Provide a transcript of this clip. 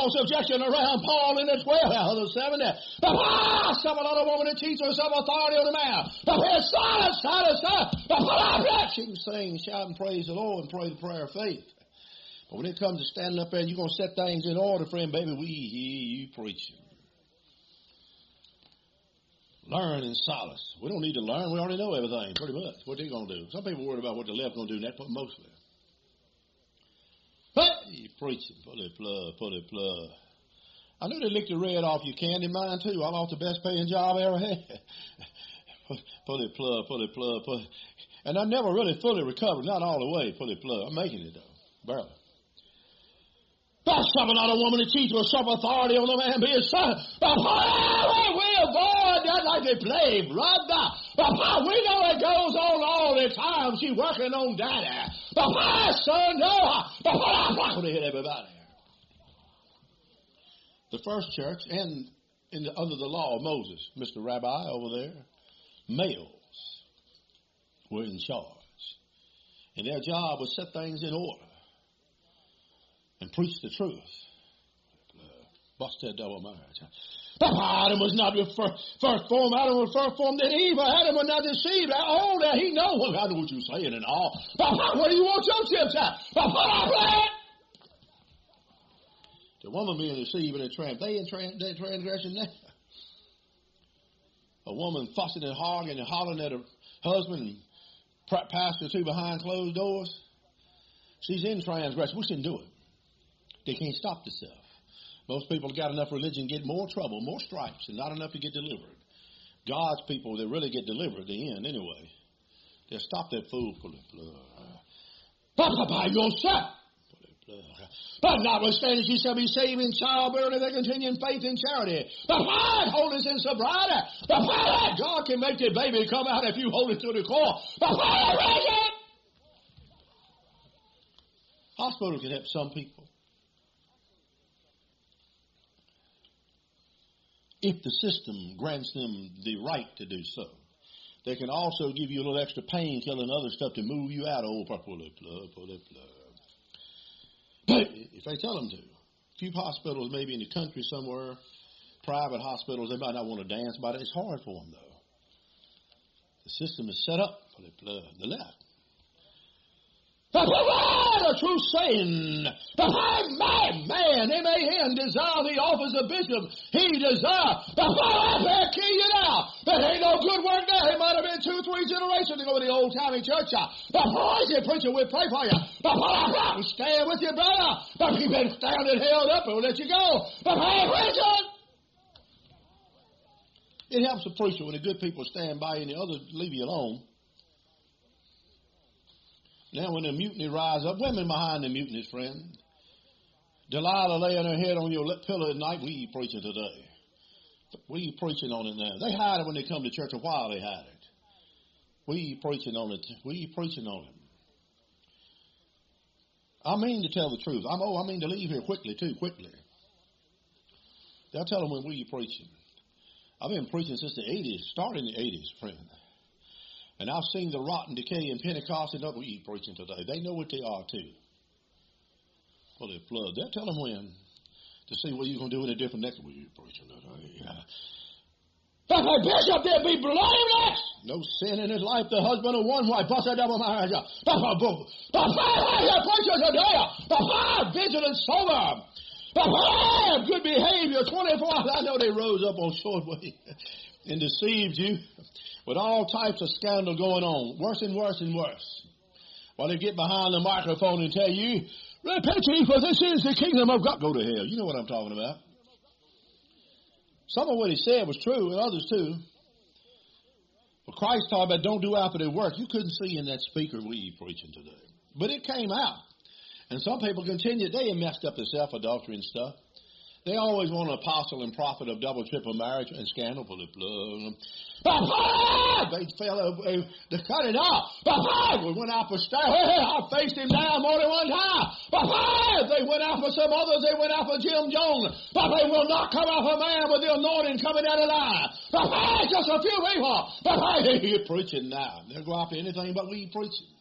false objection around Paul in the 12 out of the 70. Some another woman that teaches herself authority on the man. Silence, silence, silence. She can sing, shout, and praise the Lord and pray the prayer of faith. But when it comes to standing up there and you're going to set things in order, friend, baby, we hear you preaching. Learn in solace. We don't need to learn. We already know everything, pretty much. What they're going to do. Some people worry about what the left's going to do, and that's mostly. Hey, preaching. Pull it plug. I knew they licked the red off your candy. Mine, too. I lost the best paying job I ever had. Pull it plug. And I never really fully recovered. Not all the way. Pull it plug. I'm making it, though. Barely. That's something not a woman to teach with some authority on the man be his son. We avoid that like they play, brother. We know it goes on all the time. She's working on daddy. Son, no. I'm not going to hit everybody. The first church, and under the law of Moses, Mr. Rabbi over there, males were in charge. And their job was set things in order. And preach the truth. Bust that double marriage. Adam was not the first form. Adam was first formed in Eve. Adam was not deceived. Oh, that he knows. I know what you're saying and all. What do you want your chips at? The woman being deceived in a transgression there. A woman fussing and hogging and hollering at her husband and passed her to behind closed doors. She's in transgression. We shouldn't do it. They can't stop themselves. Most people got enough religion get more trouble, more stripes, and not enough to get delivered. God's people, they really get delivered at the end anyway. They'll stop that fool. By yourself. But notwithstanding, she shall be saved in childbearing if they continue in faith and charity. But holiness and sobriety. But God can make the baby come out if you hold it to the core. But hospital can help some people. If the system grants them the right to do so. They can also give you a little extra painkiller and other stuff to move you out. Oh, pull it plug. If they tell them to. A few hospitals, maybe in the country somewhere, private hospitals, they might not want to dance about it. It's hard for them, though. The system is set up for the left. The true saying, man, M-A-N, desire the office of bishop. He desire. I'll key you now. There ain't no good work there. It might have been 2-3 generations ago in the old-timey church. Preacher, we'll pray for you. Stand with you, brother. You've been standing held up and we'll let you go. Preacher. It helps a preacher when the good people stand by you and the others leave you alone. Now when the mutiny rise up, women behind the mutinies, friend. Delilah laying her head on your pillow at night. We preaching today. We preaching on it now. They hide it when they come to church. A while they hide it. We preaching on it. We preaching on it. I mean to tell the truth. I mean to leave here quickly too, quickly. They'll tell them when we preaching. I've been preaching since the 80s, starting in the 80s, friend. And I've seen the rotten decay in Pentecost and other preaching today. They know what they are, too. Well, they're flood. They'll tell them when to see what you're going to do in a different next week preaching today. But the bishop, there be blameless. No sin in his life. The husband of one wife. Bust that double marriage. Preacher today. Vigilant, sober. Good behavior. 24 hours. I know they rose up on short way and deceived you. With all types of scandal going on, worse and worse and worse. While they get behind the microphone and tell you, repent ye, for this is the kingdom of God. Go to hell. You know what I'm talking about. Some of what he said was true, and others too. But Christ talked about don't do after their work. You couldn't see in that speaker we preaching today. But it came out. And some people continued. They messed up the self-adultery and stuff. They always want an apostle and prophet of double, triple marriage and scandal. Pull it plug. They fell over. They cut it off. We went out for style. I faced him down more than one time. They went out for some others. They went out for Jim Jones. But they will not come off a man with the anointing coming out of line. Just a few people. You're preaching now. They'll go after anything but we preaching.